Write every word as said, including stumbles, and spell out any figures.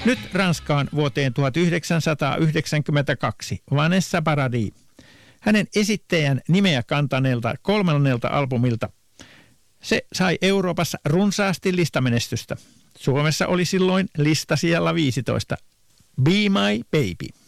Nyt Ranskaan vuoteen tuhatyhdeksänsataayhdeksänkymmentäkaksi. Vanessa Paradis. Hänen esittäjän nimeä kantaneelta kolmannelta albumilta. Se sai Euroopassa runsaasti listamenestystä. Suomessa oli silloin lista sijalla viisitoista. Be My Baby.